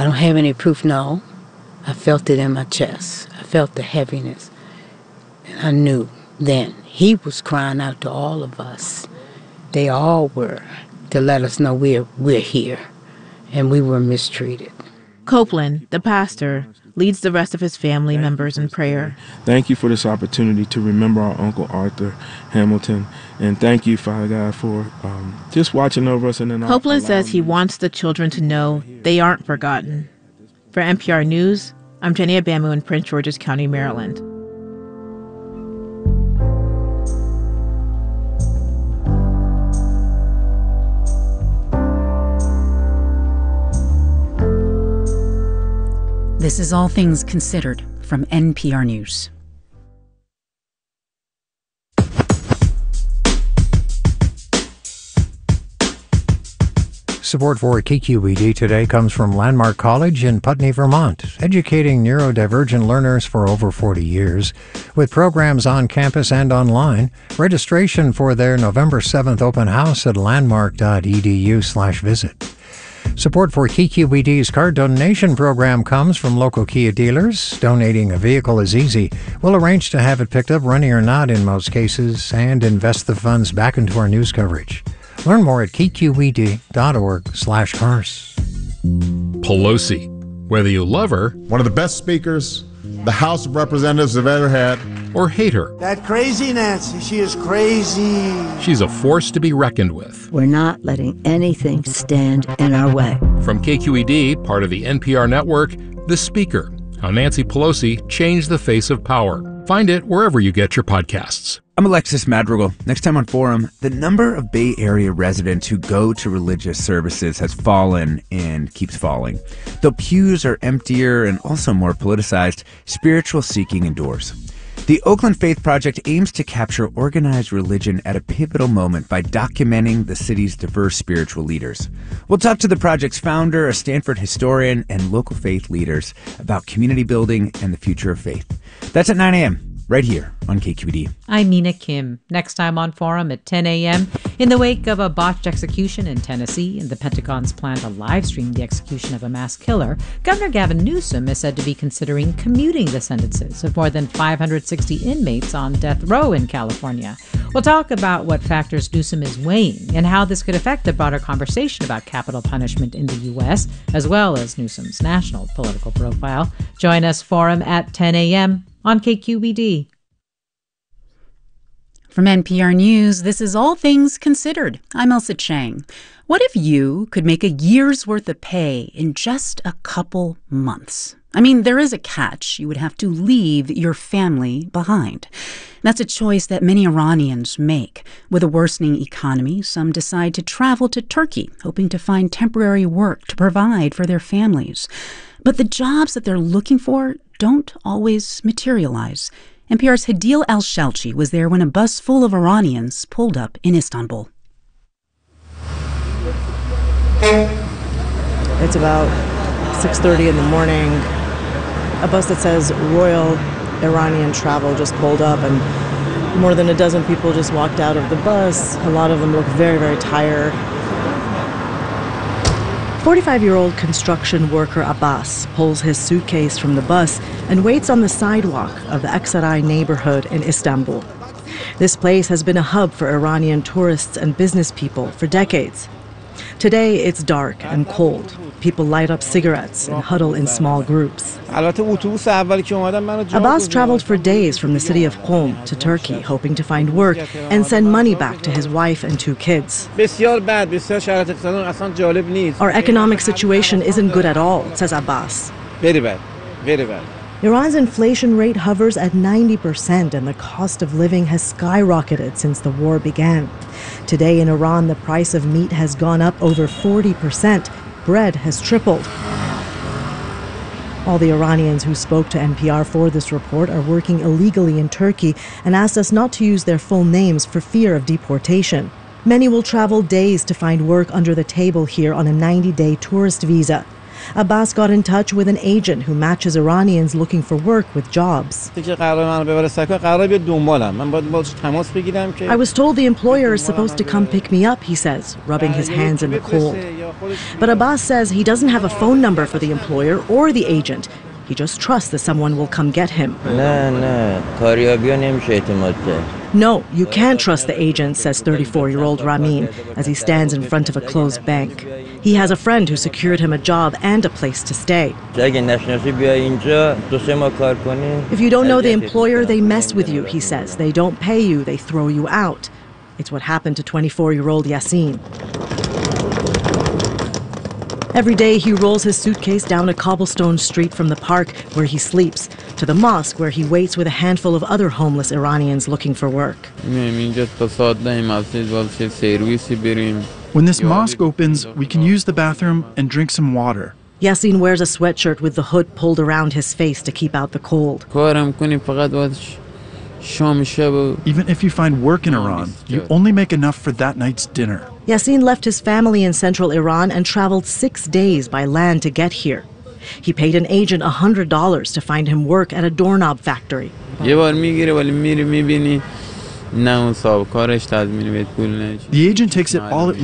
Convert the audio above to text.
I don't have any proof, no. I felt it in my chest. I felt the heaviness. And I knew then he was crying out to all of us. They all were, to let us know we're here and we were mistreated. Copeland, the pastor, leads the rest of his family members in prayer. Thank you for this opportunity to remember our Uncle Arthur Hamilton. And thank you, Father God, for just watching over us. And Copeland says he wants the children to know they aren't forgotten. For NPR News, I'm Jenny Abamu in Prince George's County, Maryland. This is All Things Considered from NPR News. Support for KQED today comes from Landmark College in Putney, Vermont, educating neurodivergent learners for over 40 years. With programs on campus and online, registration for their November 7th open house at landmark.edu/visit. Support for KQED's car donation program comes from local Kia dealers. Donating a vehicle is easy. We'll arrange to have it picked up running or not in most cases and invest the funds back into our news coverage. Learn more at kqed.org/cars. Pelosi. Whether you love her, one of the best speakers the House of Representatives have ever had, or hate her, that crazy Nancy, she is crazy. She's a force to be reckoned with. We're not letting anything stand in our way. From KQED, part of the NPR network, The Speaker, how Nancy Pelosi changed the face of power. Find it wherever you get your podcasts. I'm Alexis Madrigal. Next time on Forum, the number of Bay Area residents who go to religious services has fallen and keeps falling. Though pews are emptier and also more politicized, spiritual seeking endures. The Oakland Faith Project aims to capture organized religion at a pivotal moment by documenting the city's diverse spiritual leaders. We'll talk to the project's founder, a Stanford historian, and local faith leaders about community building and the future of faith. That's at 9 a.m. right here on KQED. I'm Mina Kim. Next time on Forum at 10 a.m. In the wake of a botched execution in Tennessee and the Pentagon's plan to live stream the execution of a mass killer, Governor Gavin Newsom is said to be considering commuting the sentences of more than 560 inmates on death row in California. We'll talk about what factors Newsom is weighing and how this could affect the broader conversation about capital punishment in the U.S., as well as Newsom's national political profile. Join us Forum at 10 a.m. on KQED. From NPR News, this is All Things Considered. I'm Elsa Chang. What if you could make a year's worth of pay in just a couple months? I mean, there is a catch. You would have to leave your family behind. That's a choice that many Iranians make. With a worsening economy, some decide to travel to Turkey, hoping to find temporary work to provide for their families. But the jobs that they're looking for don't always materialize. NPR's Hadil Al-Shalchi was there when a bus full of Iranians pulled up in Istanbul. It's about 6:30 in the morning. A bus that says Royal Iranian Travel just pulled up, and more than a dozen people just walked out of the bus. A lot of them look very, very tired. 45-year-old construction worker Abbas pulls his suitcase from the bus and waits on the sidewalk of the Aksaray neighborhood in Istanbul. This place has been a hub for Iranian tourists and business people for decades. Today, it's dark and cold. People light up cigarettes and huddle in small groups. Abbas traveled for days from the city of Qom to Turkey, hoping to find work and send money back to his wife and 2 kids. Our economic situation isn't good at all, says Abbas. Very bad. Very bad. Iran's inflation rate hovers at 90%, and the cost of living has skyrocketed since the war began. Today in Iran, the price of meat has gone up over 40%. Bread has tripled. All the Iranians who spoke to NPR for this report are working illegally in Turkey and asked us not to use their full names for fear of deportation. Many will travel days to find work under the table here on a 90-day tourist visa. Abbas got in touch with an agent who matches Iranians looking for work with jobs. I was told the employer is supposed to come pick me up, he says, rubbing his hands in the cold. But Abbas says he doesn't have a phone number for the employer or the agent. He just trusts that someone will come get him. No, you can't trust the agent, says 34-year-old Ramin as he stands in front of a closed bank. He has a friend who secured him a job and a place to stay. If you don't know the employer, they mess with you, he says. They don't pay you, they throw you out. It's what happened to 24-year-old Yassin. Every day he rolls his suitcase down a cobblestone street from the park where he sleeps to the mosque where he waits with a handful of other homeless Iranians looking for work. When this mosque opens, we can use the bathroom and drink some water. Yassin wears a sweatshirt with the hood pulled around his face to keep out the cold. Even if you find work in Iran, you only make enough for that night's dinner. Yassin left his family in central Iran and traveled 6 days by land to get here. He paid an agent $100 to find him work at a doorknob factory. The agent takes it all at